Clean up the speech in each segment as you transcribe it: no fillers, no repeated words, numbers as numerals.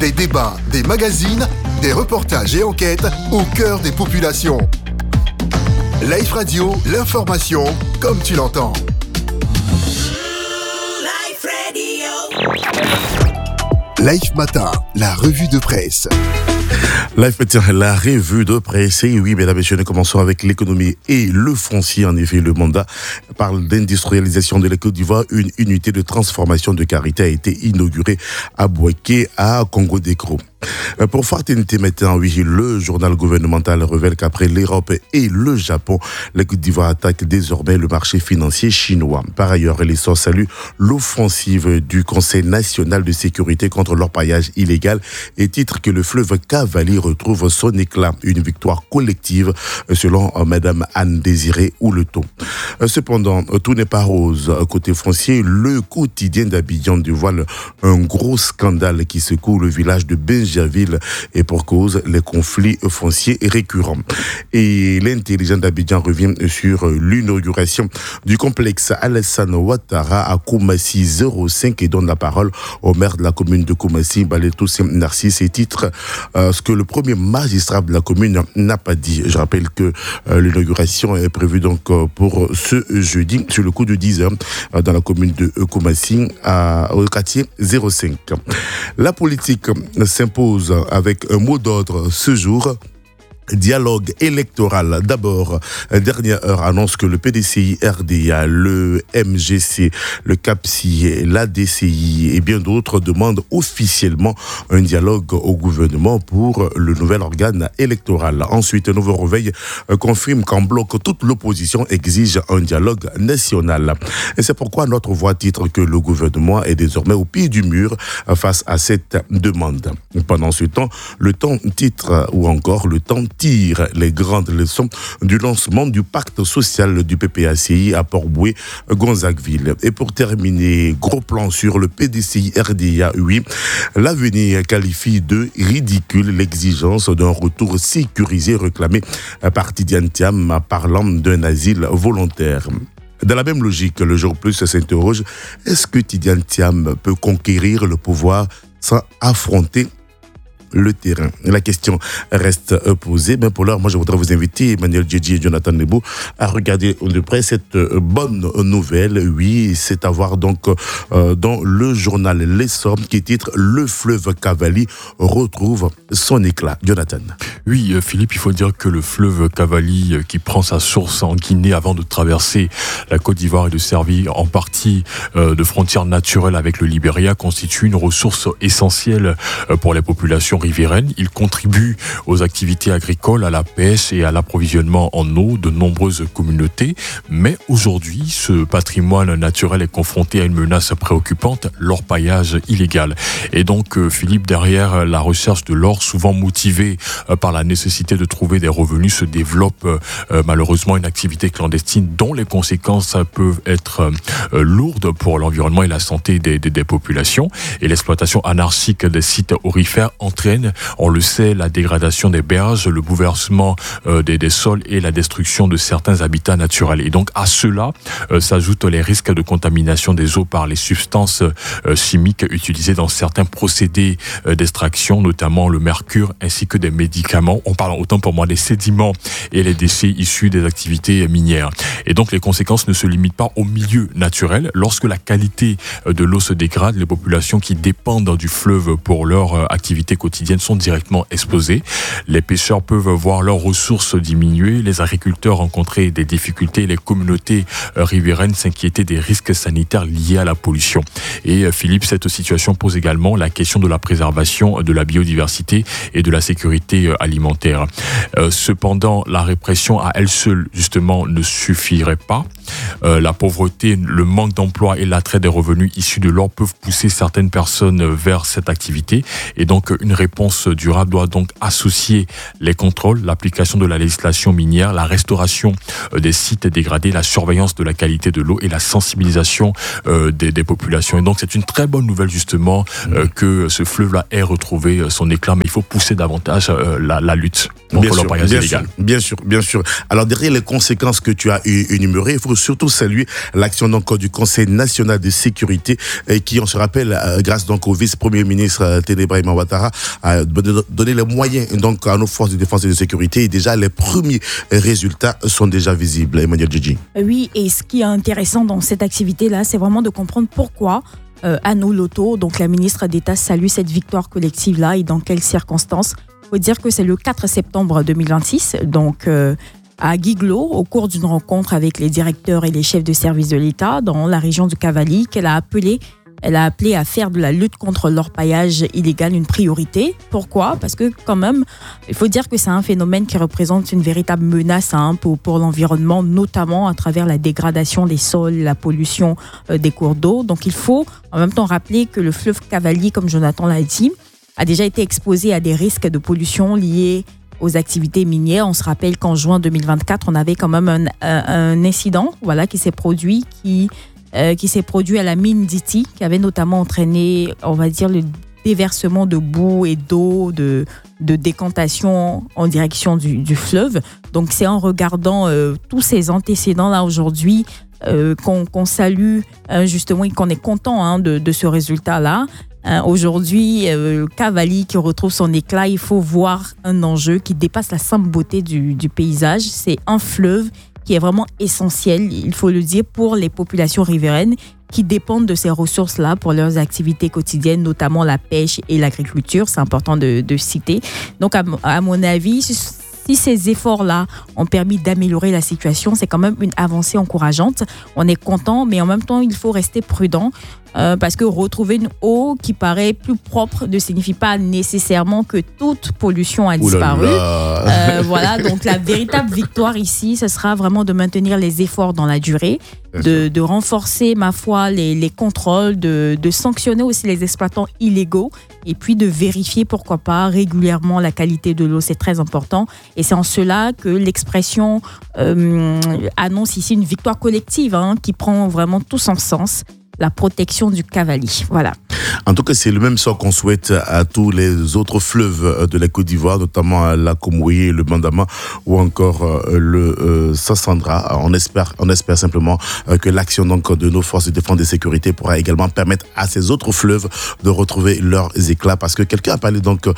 Des débats, des magazines, des reportages et enquêtes au cœur des populations. Life Radio, l'information comme tu l'entends. Life Matin, la revue de presse. Life Matin, la revue de presse. Et oui, mesdames et messieurs, nous commençons avec l'économie et le foncier. En effet, le mandat parle d'industrialisation de la Côte d'Ivoire. Une unité de transformation de qualité a été inaugurée à Bouaké, à Congo-Décro. Pour Fartinité maintenant, oui, le journal gouvernemental révèle qu'après l'Europe et le Japon, la Côte d'Ivoire attaque désormais le marché financier chinois. Par ailleurs, les sources saluent l'offensive du Conseil national de sécurité contre l'orpaillage illégal et titre que le fleuve Cavali retrouve son éclat. Une victoire collective selon Madame Anne Désiré Ouleton. Cependant, tout n'est pas rose. Côté foncier, le quotidien d'Abidjan dévoile un gros scandale qui secoue le village de Benjerville et pour cause les conflits fonciers récurrents. Et l'intelligent d'Abidjan revient sur l'inauguration du complexe Alassane Ouattara à Koumassi 05 et donne la parole au maire de la commune de Koumassi, Baletos Narcisse, et titre ce que le premier magistrat de la commune n'a pas dit. Je rappelle que l'inauguration est prévue donc pour ce jeudi sur le coup de 10h dans la commune de Koumassi au quartier 05. La politique s'impose avec un mot d'ordre ce jour. Dialogue électoral. D'abord, dernière heure annonce que le PDCI RDA, le MGC, le CAPSI, l'ADCI et bien d'autres demandent officiellement un dialogue au gouvernement pour le nouvel organe électoral. Ensuite, un nouveau réveil confirme qu'en bloc, toute l'opposition exige un dialogue national. Et c'est pourquoi notre voix titre que le gouvernement est désormais au pied du mur face à cette demande. Pendant ce temps, le temps titre ou encore le temps tire les grandes leçons du lancement du pacte social du PPACI à Port-Boué, Gonzagueville. Et pour terminer, gros plan sur le PDCI RDA, oui, l'avenir qualifie de ridicule l'exigence d'un retour sécurisé réclamé par Tidiane Thiam parlant d'un asile volontaire. Dans la même logique, le jour plus s'interroge, est-ce que Tidiane Thiam peut conquérir le pouvoir sans affronter le terrain? La question reste posée. Mais pour l'heure, moi, je voudrais vous inviter, Emmanuel Djedji et Jonathan Nebo, à regarder de près cette bonne nouvelle. Oui, c'est à voir donc dans le journal L'Essor qui titre « Le fleuve Cavali retrouve son éclat ». Jonathan. Oui, Philippe, il faut dire que le fleuve Cavali, qui prend sa source en Guinée avant de traverser la Côte d'Ivoire et de servir en partie de frontière naturelle avec le Libéria, constitue une ressource essentielle pour les populations riveraines. Il contribue aux activités agricoles, à la pêche et à l'approvisionnement en eau de nombreuses communautés. Mais aujourd'hui, ce patrimoine naturel est confronté à une menace préoccupante, l'orpaillage illégal. Et donc, Philippe, derrière la recherche de l'or, souvent motivée par la nécessité de trouver des revenus, se développe malheureusement une activité clandestine dont les conséquences peuvent être lourdes pour l'environnement et la santé des populations. Et l'exploitation anarchique des sites aurifères entraîne, on le sait, la dégradation des berges, le bouleversement des sols et la destruction de certains habitats naturels. Et donc à cela s'ajoutent les risques de contamination des eaux par les substances chimiques utilisées dans certains procédés d'extraction, notamment le mercure, ainsi que des médicaments. On parle autant pour moi des sédiments et les déchets issus des activités minières. Et donc les conséquences ne se limitent pas au milieu naturel. Lorsque la qualité de l'eau se dégrade, les populations qui dépendent du fleuve pour leur activité quotidienne sont directement exposées. Les pêcheurs peuvent voir leurs ressources diminuer, les agriculteurs rencontrer des difficultés, les communautés riveraines s'inquiéter des risques sanitaires liés à la pollution. Et Philippe, cette situation pose également la question de la préservation de la biodiversité et de la sécurité alimentaire. Cependant, la répression à elle seule, justement, ne suffirait pas. La pauvreté, le manque d'emploi et l'attrait des revenus issus de l'or peuvent pousser certaines personnes vers cette activité. Et donc, une réponse durable doit donc associer les contrôles, l'application de la législation minière, la restauration des sites dégradés, la surveillance de la qualité de l'eau et la sensibilisation des populations. Et donc, c'est une très bonne nouvelle, justement, que ce fleuve-là ait retrouvé son éclat. Mais il faut pousser davantage la lutte contre l'orpaillage illégal. Bien sûr. Alors, derrière les conséquences que tu as énumérées, il faut surtout saluer l'action donc du Conseil national de sécurité qui, on se rappelle, grâce donc au vice-premier ministre Ténébraïma Ouattara, a donné les moyens donc à nos forces de défense et de sécurité. Et déjà, les premiers résultats sont déjà visibles. Emmanuel Djidji. Oui, et ce qui est intéressant dans cette activité-là, c'est vraiment de comprendre pourquoi Anno Loto, donc la ministre d'État, salue cette victoire collective-là et dans quelles circonstances. Il faut dire que c'est le 4 septembre 2026, donc à Guiglo, au cours d'une rencontre avec les directeurs et les chefs de service de l'État dans la région du Cavali, qu'elle a appelé à faire de la lutte contre l'orpaillage illégal une priorité. Pourquoi ? Parce que quand même, il faut dire que c'est un phénomène qui représente une véritable menace pour l'environnement, notamment à travers la dégradation des sols, la pollution des cours d'eau. Donc il faut en même temps rappeler que le fleuve Cavali, comme Jonathan l'a dit, a déjà été exposé à des risques de pollution liés aux activités minières. On se rappelle qu'en juin 2024, on avait quand même un incident qui s'est produit à la mine d'Iti, qui avait notamment entraîné, on va dire, le déversement de boue et d'eau, de décantation en direction du fleuve. Donc c'est en regardant tous ces antécédents-là aujourd'hui qu'on salue justement et qu'on est content de ce résultat-là. Aujourd'hui, Cavali qui retrouve son éclat, il faut voir un enjeu qui dépasse la simple beauté du paysage. C'est un fleuve qui est vraiment essentiel, il faut le dire, pour les populations riveraines qui dépendent de ces ressources-là pour leurs activités quotidiennes, notamment la pêche et l'agriculture. C'est important de citer. Donc, à mon avis, si ces efforts-là ont permis d'améliorer la situation, c'est quand même une avancée encourageante. On est content, mais en même temps, il faut rester prudent parce que retrouver une eau qui paraît plus propre ne signifie pas nécessairement que toute pollution a disparu. Voilà, donc la véritable victoire ici, ce sera vraiment de maintenir les efforts dans la durée, de renforcer, ma foi, les contrôles, de sanctionner aussi les exploitants illégaux et puis de vérifier, pourquoi pas, régulièrement la qualité de l'eau. C'est très important. Et c'est en cela que l'expression annonce ici une victoire collective qui prend vraiment tout son sens. La protection du Cavali. Voilà. En tout cas, c'est le même sort qu'on souhaite à tous les autres fleuves de la Côte d'Ivoire, notamment la Komoué, le Bandama ou encore le Sassandra. On espère simplement que l'action donc de nos forces de défense et de sécurité pourra également permettre à ces autres fleuves de retrouver leurs éclats. Parce que quelqu'un a parlé donc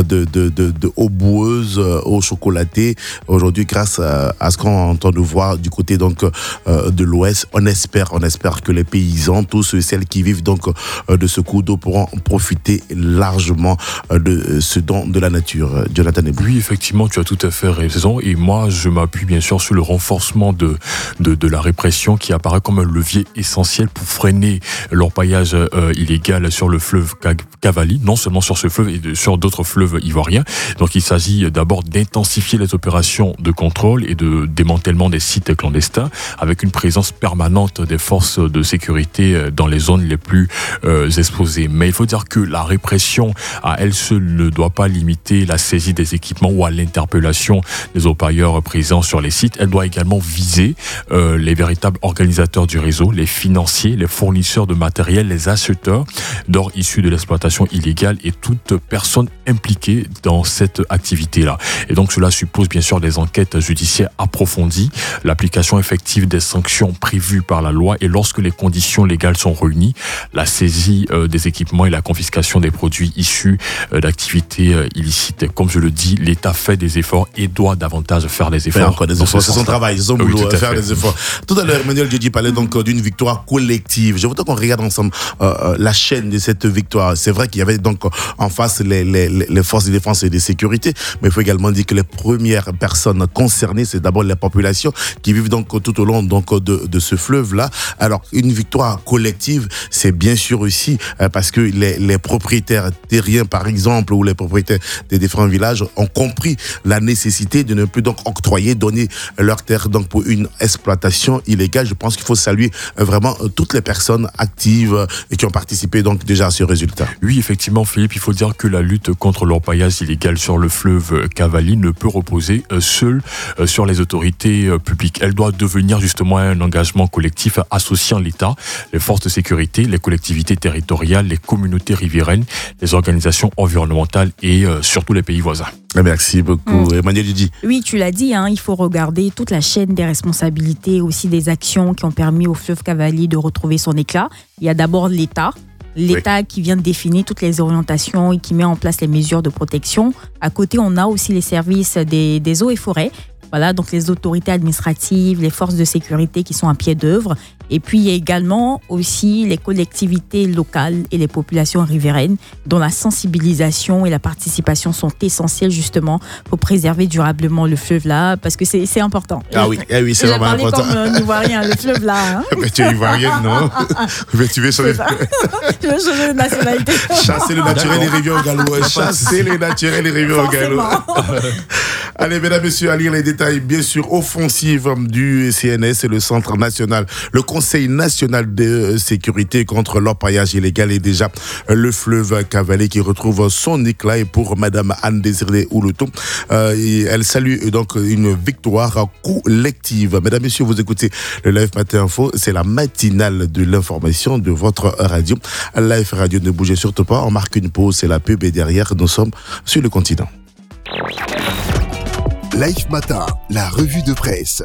de eau boueuse, eau chocolatée. Aujourd'hui, grâce à ce qu'on entend de voir du côté donc de l'Ouest, on espère que les paysans, tous ceux et celles qui vivent donc de ce cours d'eau pourront profiter largement de ce don de la nature. Jonathan Ebou. Oui, effectivement, tu as tout à fait raison. Et moi, je m'appuie bien sûr sur le renforcement de la répression qui apparaît comme un levier essentiel pour freiner l'orpaillage illégal sur le fleuve Cavali, non seulement sur ce fleuve et sur d'autres fleuves ivoiriens. Donc il s'agit d'abord d'intensifier les opérations de contrôle et de démantèlement des sites clandestins avec une présence permanente des forces de sécurité dans les zones les plus exposées. Mais il faut dire que la répression à elle seule ne doit pas limiter la saisie des équipements ou à l'interpellation des orpailleurs présents sur les sites. Elle doit également viser les véritables organisateurs du réseau, les financiers, les fournisseurs de matériel, les acheteurs d'or issus de l'exploitation illégale et toute personne impliquée dans cette activité-là. Et donc cela suppose bien sûr des enquêtes judiciaires approfondies, l'application effective des sanctions prévues par la loi et lorsque les conditions légales sont réunies, la saisie des équipements et la confiscation des produits issus d'activités illicites. Comme je le dis, l'État fait des efforts et doit davantage faire des efforts. Encore des efforts, c'est son travail, c'est son boulot, faire des efforts. Tout à l'heure, Emmanuel Djidji parlait donc d'une victoire collective. Je voudrais qu'on regarde ensemble la chaîne de cette victoire. C'est vrai qu'il y avait donc en face les forces de défense et de sécurité, mais il faut également dire que les premières personnes concernées, c'est d'abord les populations qui vivent donc tout au long donc de ce fleuve-là. Alors, une victoire collective, c'est bien sûr aussi parce que les propriétaires terriens, par exemple, ou les propriétaires des différents villages ont compris la nécessité de ne plus donc donner leurs terres donc pour une exploitation illégale. Je pense qu'il faut saluer vraiment toutes les personnes actives et qui ont participé donc déjà à ce résultat. Oui, effectivement, Philippe, il faut dire que la lutte contre l'orpaillage illégal sur le fleuve Cavali ne peut reposer seule sur les autorités publiques. Elle doit devenir justement un engagement collectif associant l'État, les forces forces de sécurité, les collectivités territoriales, les communautés riveraines, les organisations environnementales et surtout les pays voisins. Merci beaucoup. Emmanuel Didi. Oui, tu l'as dit, il faut regarder toute la chaîne des responsabilités, aussi des actions qui ont permis au fleuve Cavally de retrouver son éclat. Il y a d'abord l'État qui vient de définir toutes les orientations et qui met en place les mesures de protection. À côté, on a aussi les services des eaux et forêts. Voilà, donc les autorités administratives, les forces de sécurité qui sont à pied d'œuvre. Et puis, il y a également aussi les collectivités locales et les populations riveraines dont la sensibilisation et la participation sont essentielles justement pour préserver durablement le fleuve là, parce que c'est important. Ah oui, c'est vraiment important. Je comme Ivoirien, le fleuve là. Mais tu es Ivoirienne, non? Mais tu veux changer. Je veux changer de nationalité. Chasser le naturel et rivières au galop. Chasser les naturels et rivières au galop. Allez, mesdames, messieurs, à lire les détails, bien sûr, offensive du CNS et le Centre national, le Conseil national de sécurité contre l'orpaillage illégal et déjà le fleuve Cavally qui retrouve son éclat. Et pour Madame Anne-Désirée Ouloto, elle salue donc une victoire collective. Mesdames, messieurs, vous écoutez le Live Matin Info, c'est la matinale de l'information de votre radio. Live Radio, ne bougez surtout pas, on marque une pause, c'est la pub et derrière, nous sommes sur le continent. Live Matin, la revue de presse.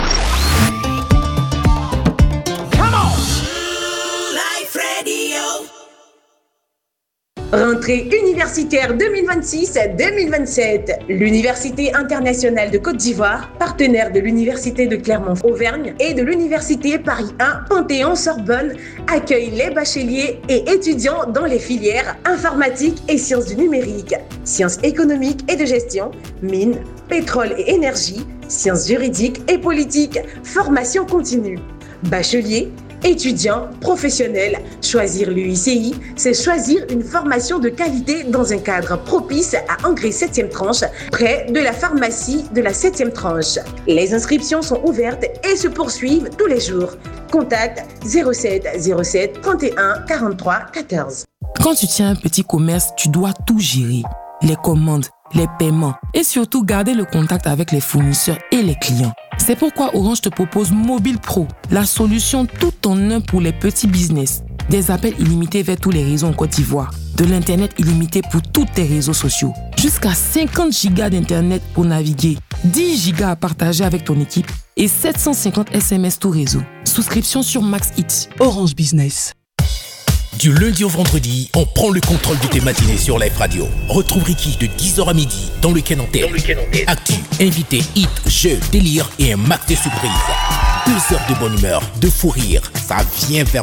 Rentrée universitaire 2026-2027. L'Université internationale de Côte d'Ivoire, partenaire de l'Université de Clermont-Auvergne et de l'Université Paris 1 Panthéon-Sorbonne, accueille les bacheliers et étudiants dans les filières informatique et sciences du numérique, sciences économiques et de gestion, mines, pétrole et énergie, sciences juridiques et politiques, formation continue. Bacheliers, étudiants, professionnels, choisir l'UICI, c'est choisir une formation de qualité dans un cadre propice à Engrais 7e tranche, près de la pharmacie de la 7e tranche. Les inscriptions sont ouvertes et se poursuivent tous les jours. Contact 07 07 31 43 14. Quand tu tiens un petit commerce, tu dois tout gérer. Les commandes, les paiements et surtout garder le contact avec les fournisseurs et les clients. C'est pourquoi Orange te propose Mobile Pro, la solution tout en un pour les petits business. Des appels illimités vers tous les réseaux en Côte d'Ivoire, de l'internet illimité pour tous tes réseaux sociaux, jusqu'à 50 gigas d'internet pour naviguer, 10 gigas à partager avec ton équipe et 750 SMS tout réseau. Souscription sur Max It. Orange Business. Du lundi au vendredi, on prend le contrôle de tes matinées sur Live Radio. Retrouve Ricky de 10h à midi dans le Ken en tête. Actu, invité, hit, jeux, délire et un max de surprises. 2 heures de bonne humeur, de fou rire, ça vient vers